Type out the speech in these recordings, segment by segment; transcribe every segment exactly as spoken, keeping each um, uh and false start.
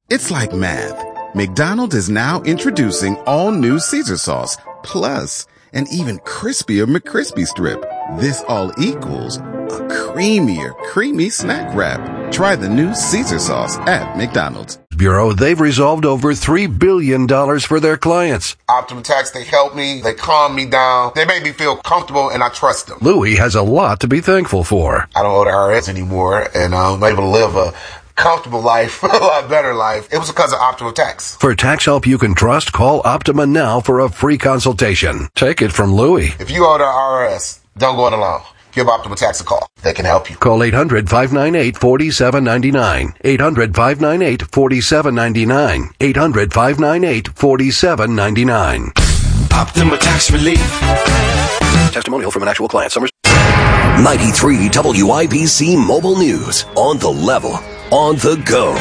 It's like math. McDonald's is now introducing all new Caesar sauce, plus an even crispier McCrispy strip. This all equals a creamier, creamy snack wrap. Try the new Caesar sauce at McDonald's. Bureau, they've resolved over three billion dollars for their clients. Optima Tax, they help me, they calm me down, they make me feel comfortable, and I trust them. Louis has a lot to be thankful for. I don't owe the I R S anymore, and I'm able to live a comfortable life, a lot better life. It was because of Optima Tax. For tax help you can trust, call Optima now for a free consultation. Take it from Louis. If you owe the I R S, don't go it alone. Give Optima Tax a call. They can help you. Call eight hundred, five nine eight, four seven nine nine. eight hundred, five nine eight, four seven nine nine. eight hundred, five nine eight, four seven nine nine. Optima Tax Relief. Testimonial from an actual client. Summers. ninety-three W I B C Mobile News. On the level. On the go.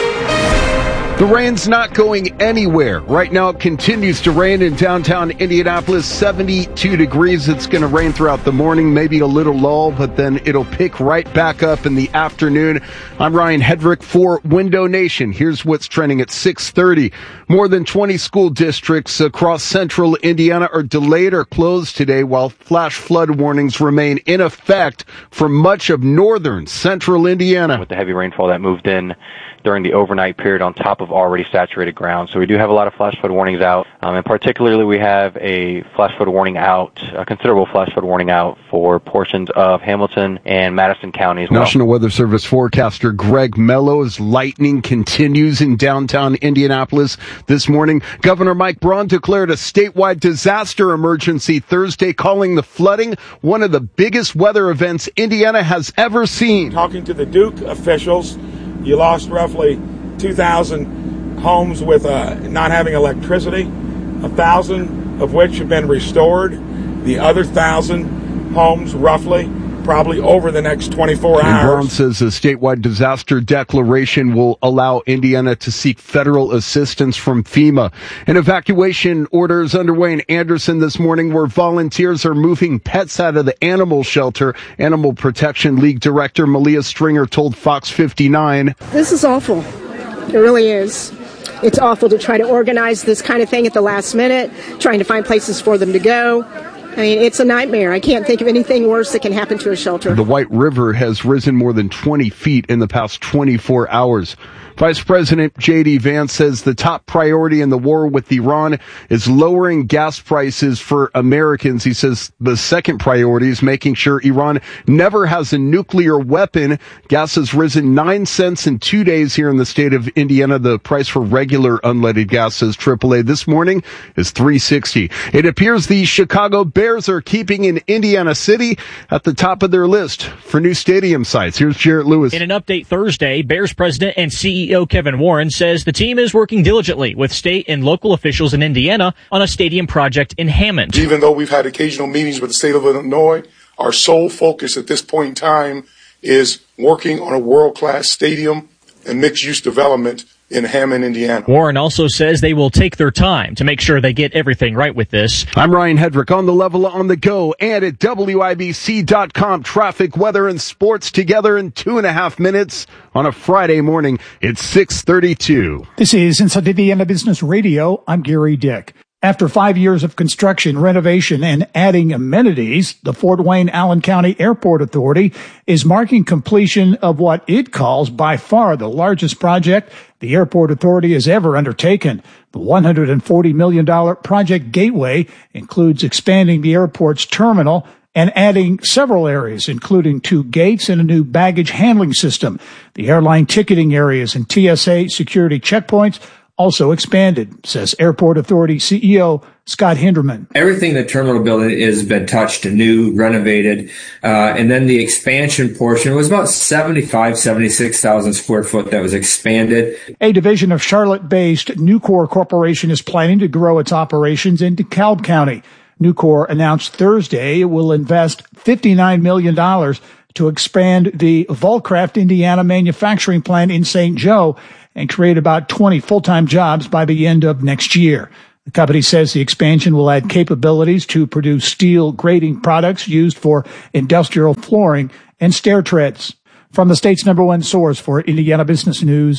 The rain's not going anywhere. Right now it continues to rain in downtown Indianapolis, seventy-two degrees. It's going to rain throughout the morning, maybe a little lull, but then it'll pick right back up in the afternoon. I'm Ryan Hedrick for Window Nation. Here's what's trending at six thirty. More than twenty school districts across central Indiana are delayed or closed today, while flash flood warnings remain in effect for much of northern central Indiana. With the heavy rainfall that moved in during the overnight period on top of already saturated ground. So we do have a lot of flash flood warnings out, um, and particularly we have a flash flood warning out, a considerable flash flood warning out for portions of Hamilton and Madison counties. National Weather Service forecaster Greg Mello's lightning continues in downtown Indianapolis this morning. Governor Mike Braun declared a statewide disaster emergency Thursday, calling the flooding one of the biggest weather events Indiana has ever seen. Talking to the Duke officials, you lost roughly two thousand homes with uh, not having electricity, one thousand of which have been restored. The other one thousand homes, roughly, probably over the next twenty-four hours. Brown says a statewide disaster declaration will allow Indiana to seek federal assistance from FEMA. An evacuation order is underway in Anderson this morning, where volunteers are moving pets out of the animal shelter. Animal Protection League Director Malia Stringer told Fox fifty-nine. This is awful. It really is. It's awful to try to organize this kind of thing at the last minute, trying to find places for them to go. I mean, it's a nightmare. I can't think of anything worse that can happen to a shelter. The White River has risen more than twenty feet in the past twenty-four hours. Vice President J D. Vance says the top priority in the war with Iran is lowering gas prices for Americans. He says the second priority is making sure Iran never has a nuclear weapon. Gas has risen nine cents in two days here in the state of Indiana. The price for regular unleaded gas, says triple A, this morning is three sixty. It appears the Chicago Bears are keeping in Indiana City at the top of their list for new stadium sites. Here's Jarrett Lewis. In an update Thursday, Bears president and C E O Kevin Warren says the team is working diligently with state and local officials in Indiana on a stadium project in Hammond. Even though we've had occasional meetings with the state of Illinois, our sole focus at this point in time is working on a world-class stadium and mixed-use development in Hammond, Indiana. Warren also says they will take their time to make sure they get everything right with this. I'm Ryan Hedrick, on the level, on the go, and at W I B C dot com. Traffic, weather, and sports together in two and a half minutes on a Friday morning. It's six thirty-two. This is Inside Indiana Business Radio. I'm Gary Dick. After five years of construction, renovation, and adding amenities, the Fort Wayne Allen County Airport Authority is marking completion of what it calls by far the largest project the Airport Authority has ever undertaken. The one hundred forty million dollars Project Gateway includes expanding the airport's terminal and adding several areas, including two gates and a new baggage handling system. The airline ticketing areas and T S A security checkpoints also expanded, says Airport Authority C E O Scott Hinderman. Everything the terminal building has been touched, new, renovated, uh, and then the expansion portion was about seventy-five, seventy-six thousand square foot that was expanded. A division of Charlotte-based Nucor Corporation is planning to grow its operations in DeKalb County. Nucor announced Thursday it will invest fifty-nine million dollars to expand the Volcraft, Indiana manufacturing plant in Saint Joe and create about twenty full-time jobs by the end of next year. The company says the expansion will add capabilities to produce steel grating products used for industrial flooring and stair treads. From the state's number one source for Indiana business news,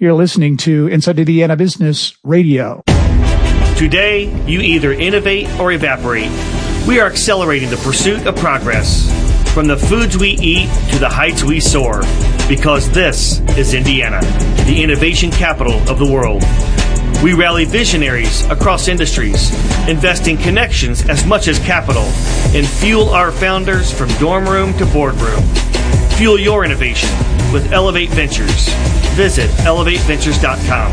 You're listening to Inside Indiana Business Radio. Today, you either innovate or evaporate. We are accelerating the pursuit of progress, from the foods we eat to the heights we soar, because this is Indiana, the innovation capital of the world. We rally visionaries across industries, invest in connections as much as capital, and fuel our founders from dorm room to boardroom. Fuel your innovation with Elevate Ventures. Visit elevate ventures dot com.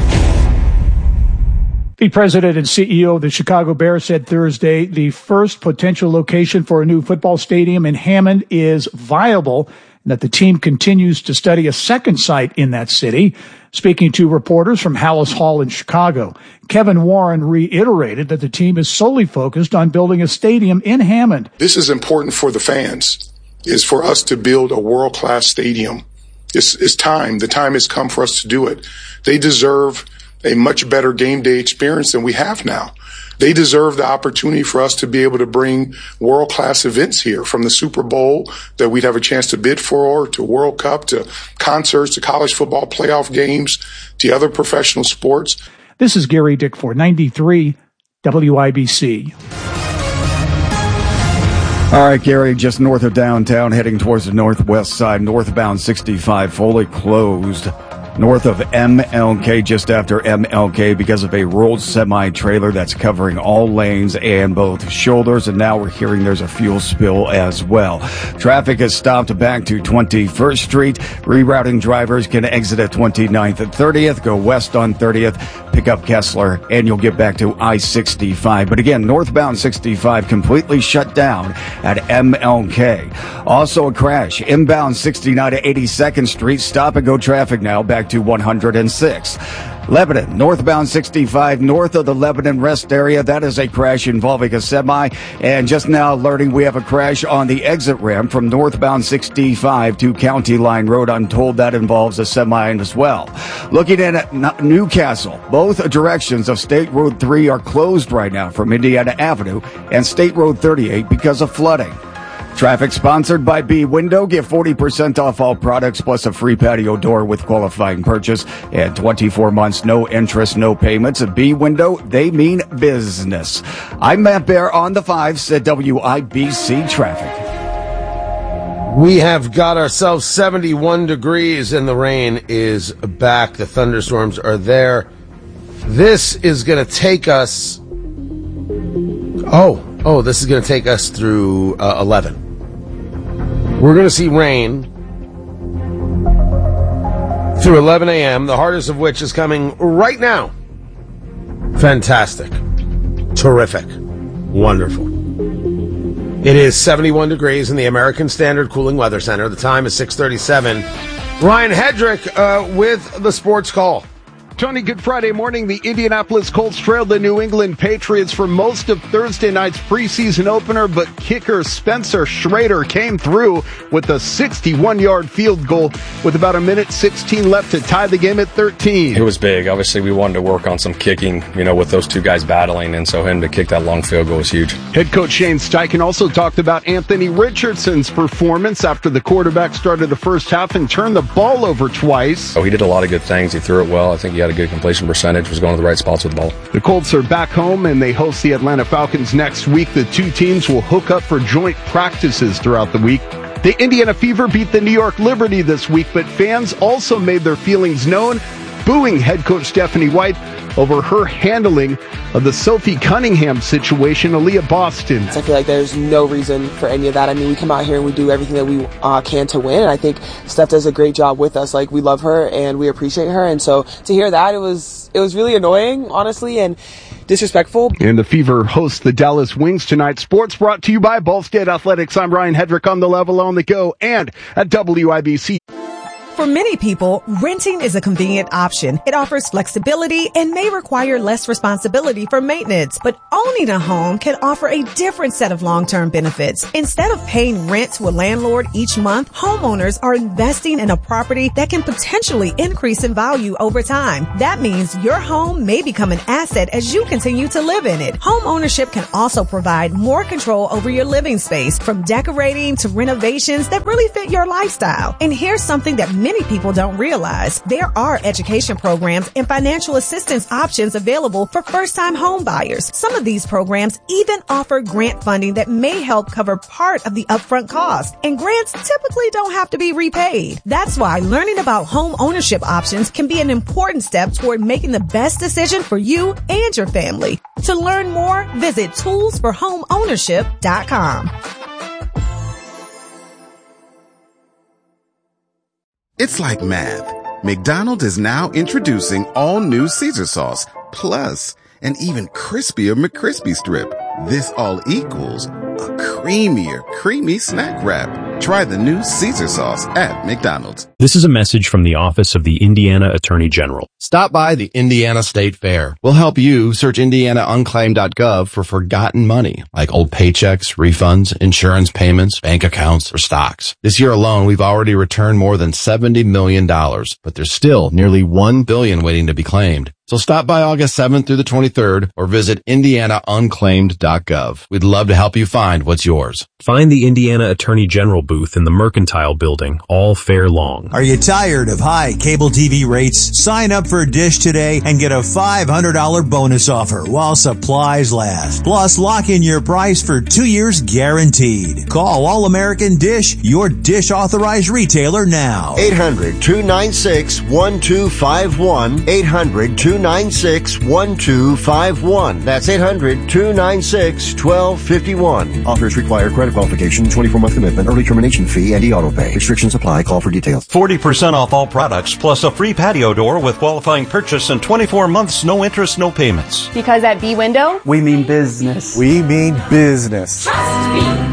The president and C E O of the Chicago Bears said Thursday the first potential location for a new football stadium in Hammond is viable, and that the team continues to study a second site in that city. Speaking to reporters from Hallis Hall in Chicago, Kevin Warren reiterated that the team is solely focused on building a stadium in Hammond. This is important for the fans, is for us to build a world-class stadium. It's, it's time. The time has come for us to do it. They deserve a much better game day experience than we have now. They deserve the opportunity for us to be able to bring world-class events here, from the Super Bowl that we'd have a chance to bid for, to World Cup, to concerts, to college football playoff games, to other professional sports. This is Gary Dick for ninety-three W I B C. All right, Gary, just north of downtown, heading towards the northwest side, northbound sixty-five, fully closed. North of M L K, just after M L K, because of a rolled semi-trailer that's covering all lanes and both shoulders. And now we're hearing there's a fuel spill as well. Traffic has stopped back to twenty-first Street. Rerouting drivers can exit at twenty-ninth and thirtieth, go west on thirtieth, pick up Kessler, and you'll get back to I sixty-five. But again, northbound sixty-five completely shut down at M L K. Also a crash, inbound sixty-nine to eighty-second Street. Stop and go traffic now back to one hundred six. Lebanon, northbound sixty-five, north of the Lebanon rest area. That is a crash involving a semi. And just now learning we have a crash on the exit ramp from northbound sixty-five to County Line Road. I'm told that involves a semi as well. Looking at Newcastle, both directions of State Road three are closed right now from Indiana Avenue and State Road thirty-eight because of flooding. Traffic sponsored by B Window. Get forty percent off all products plus a free patio door with qualifying purchase and twenty-four months, no interest, no payments. B Window, they mean business. I'm Matt Bear on the fives at W I B C Traffic. We have got ourselves seventy-one degrees and the rain is back. The thunderstorms are there. This is going to take us... Oh, oh, this is going to take us through uh, eleven. We're going to see rain through eleven a.m., the hardest of which is coming right now. Fantastic. Terrific. Wonderful. It is seventy-one degrees in the American Standard Cooling Weather Center. The time is six thirty-seven. Ryan Hedrick uh, with the Sports Call. Tony, good Friday morning. The Indianapolis Colts trailed the New England Patriots for most of Thursday night's preseason opener, but kicker Spencer Schrader came through with a sixty-one-yard field goal with about a minute sixteen left to tie the game at thirteen. It was big. Obviously, we wanted to work on some kicking, you know, with those two guys battling, and so him to kick that long field goal was huge. Head coach Shane Steichen also talked about Anthony Richardson's performance after the quarterback started the first half and turned the ball over twice. Oh, he did a lot of good things. He threw it well. I think he had a good completion percentage, was going to the right spots with the ball. The Colts are back home and they host the Atlanta Falcons next week. The two teams will hook up for joint practices throughout the week. The Indiana Fever beat the New York Liberty this week, but fans also made their feelings known, booing head coach Stephanie White over her handling of the Sophie Cunningham situation. Aaliyah Boston. I feel like there's no reason for any of that. I mean, we come out here and we do everything that we uh, can to win, and I think Steph does a great job with us. Like, we love her and we appreciate her, and so to hear that, it was it was really annoying, honestly, and disrespectful. And the Fever hosts the Dallas Wings tonight. Sports brought to you by Ball State Athletics. I'm Ryan Hedrick on the level, on the go, and at W I B C. For many people, renting is a convenient option. It offers flexibility and may require less responsibility for maintenance. But owning a home can offer a different set of long-term benefits. Instead of paying rent to a landlord each month, homeowners are investing in a property that can potentially increase in value over time. That means your home may become an asset as you continue to live in it. Home ownership can also provide more control over your living space, from decorating to renovations that really fit your lifestyle. And here's something that many many people don't realize. There are education programs and financial assistance options available for first-time home buyers. Some of these programs even offer grant funding that may help cover part of the upfront cost. And grants typically don't have to be repaid. That's why learning about home ownership options can be an important step toward making the best decision for you and your family. To learn more, visit tools for home ownership dot com. It's like math. McDonald's is now introducing all new Caesar sauce, plus an even crispier McCrispy strip. This all equals a creamier, creamy snack wrap. Try the new Caesar sauce at McDonald's. This is a message from the Office of the Indiana Attorney General. Stop by the Indiana State Fair. We'll help you search indiana unclaimed dot gov for forgotten money, like old paychecks, refunds, insurance payments, bank accounts, or stocks. This year alone, we've already returned more than seventy million dollars, but there's still nearly one billion dollars waiting to be claimed. So stop by August seventh through the twenty-third or visit indiana unclaimed dot gov. We'd love to help you find what's yours. Find the Indiana Attorney General booth in the Mercantile Building all fair long. Are you tired of high cable T V rates? Sign up for Dish today and get a five hundred dollars bonus offer while supplies last. Plus, lock in your price for two years guaranteed. Call All American Dish, your Dish authorized retailer now. eight hundred two nine six one two five one. eight hundred two nine six one two five one. That's eight hundred two nine six one two five one. Offers require credit qualification, twenty-four month commitment, early termination fee, and e-auto pay. Restrictions apply. Call for details. forty percent off all products, plus a free patio door with qualifying purchase and twenty-four months, no interest, no payments. Because at B-Window, we mean business. We mean business. Trust me.